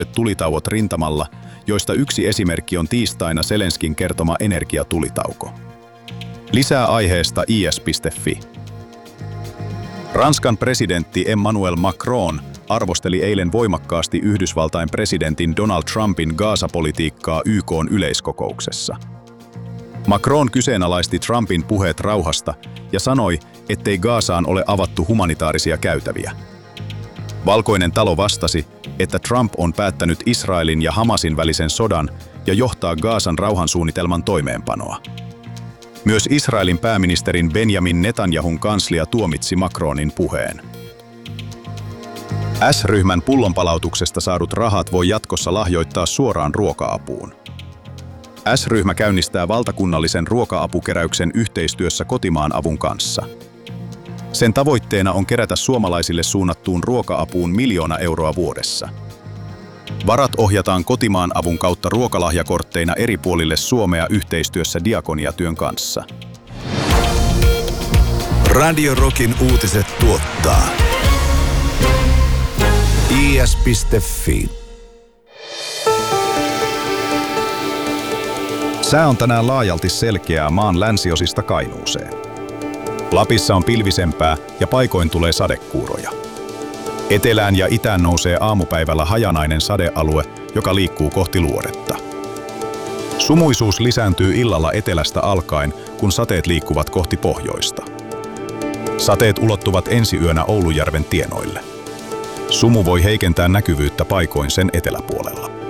tulitauot rintamalla, joista yksi esimerkki on tiistaina Zelenskin kertoma energiatulitauko. Lisää aiheesta is.fi. Ranskan presidentti Emmanuel Macron arvosteli eilen voimakkaasti Yhdysvaltain presidentin Donald Trumpin Gaza-politiikkaa YK:n yleiskokouksessa. Macron kyseenalaisti Trumpin puheet rauhasta ja sanoi, ettei Gazaan ole avattu humanitaarisia käytäviä. Valkoinen talo vastasi, että Trump on päättänyt Israelin ja Hamasin välisen sodan ja johtaa Gazan rauhansuunnitelman toimeenpanoa. Myös Israelin pääministerin Benjamin Netanyahun kanslia tuomitsi Macronin puheen. S-ryhmän pullonpalautuksesta saadut rahat voi jatkossa lahjoittaa suoraan ruoka-apuun. S-ryhmä käynnistää valtakunnallisen ruoka-apukeräyksen yhteistyössä Kotimaan avun kanssa. Sen tavoitteena on kerätä suomalaisille suunnattuun ruoka-apuun 1 miljoona euroa vuodessa. Varat ohjataan Kotimaan avun kautta ruokalahjakortteina eri puolille Suomea yhteistyössä Diakonia-työn kanssa. Radio Rockin uutiset tuottaa is.fi. Sää on tänään laajalti selkeää maan länsiosista Kainuuseen. Lapissa on pilvisempää ja paikoin tulee sadekuuroja. Etelään ja itään nousee aamupäivällä hajanainen sadealue, joka liikkuu kohti luodetta. Sumuisuus lisääntyy illalla etelästä alkaen, kun sateet liikkuvat kohti pohjoista. Sateet ulottuvat ensi yönä Oulujärven tienoille. Sumu voi heikentää näkyvyyttä paikoin sen eteläpuolella.